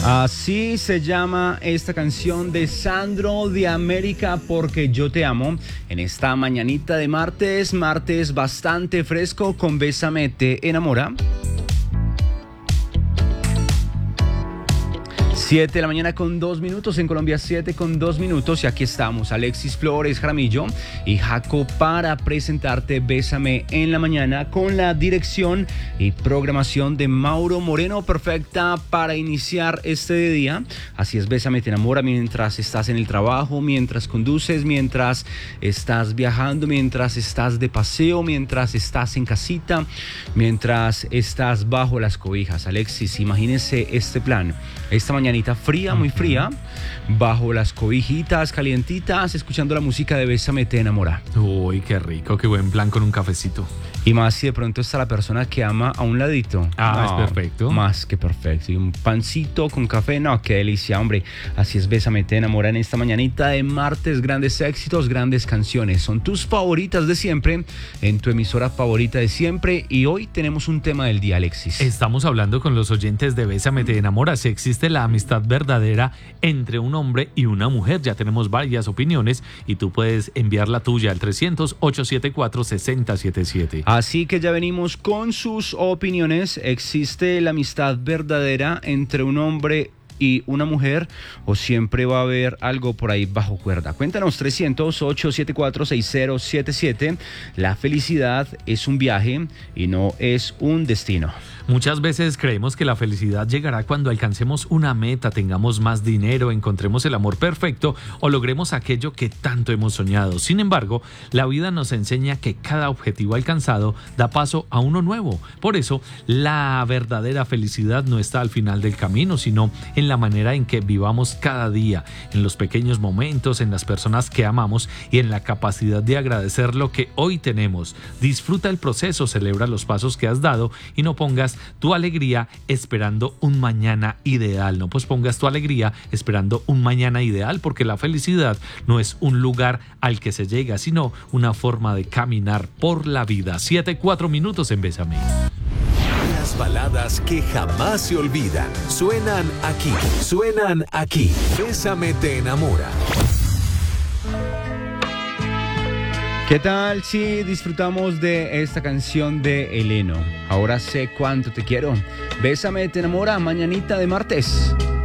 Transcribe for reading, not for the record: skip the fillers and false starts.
Así se llama esta canción de Sandro de América, Porque yo te amo. En esta mañanita de martes bastante fresco con Bésame te enamora. 7 de la mañana con 2 minutos, en Colombia 7 con 2 minutos, y aquí estamos, Alexis Flores Jaramillo y Jaco, para presentarte Bésame en la mañana, con la dirección y programación de Mauro Moreno, perfecta para iniciar este día. Así es, Bésame te enamora mientras estás en el trabajo, mientras conduces, mientras estás viajando, mientras estás de paseo, mientras estás en casita, mientras estás bajo las cobijas. Alexis, imagínese este plan, esta mañanita fría, muy fría, bajo las cobijitas calientitas, escuchando la música de Bésame te enamora. Uy, qué rico, qué buen plan con un cafecito. Y más si de pronto está la persona que ama a un ladito. No, es perfecto. Más que perfecto. Y un pancito con café, no, qué delicia, hombre. Así es, Bésame te enamora en esta mañanita de martes. Grandes éxitos, grandes canciones. Son tus favoritas de siempre, en tu emisora favorita de siempre. Y hoy tenemos un tema del día, Alexis. Estamos hablando con los oyentes de Bésame te enamora, si existe la amistad verdadera entre un hombre y una mujer. Ya tenemos varias opiniones y tú puedes enviar la tuya al 300-874-6077. Así que ya venimos con sus opiniones. ¿Existe la amistad verdadera entre un hombre y una mujer, o siempre va a haber algo por ahí bajo cuerda? Cuéntanos, 300-874-6077. La felicidad es un viaje y no es un destino. Muchas veces creemos que la felicidad llegará cuando alcancemos una meta, tengamos más dinero, encontremos el amor perfecto o logremos aquello que tanto hemos soñado. Sin embargo, la vida nos enseña que cada objetivo alcanzado da paso a uno nuevo. Por eso, la verdadera felicidad no está al final del camino, sino en la manera en que vivamos cada día, en los pequeños momentos, en las personas que amamos y en la capacidad de agradecer lo que hoy tenemos. Disfruta el proceso, celebra los pasos que has dado y no pongas tu alegría esperando un mañana ideal. No pospongas tu alegría esperando un mañana ideal, porque la felicidad no es un lugar al que se llega, sino una forma de caminar por la vida. 7:04 minutos en Bésame. Las baladas que jamás se olvidan suenan aquí. Bésame te enamora. ¿Qué tal si disfrutamos de esta canción de Eleno? Ahora sé cuánto te quiero. Bésame te enamora, mañanita de martes.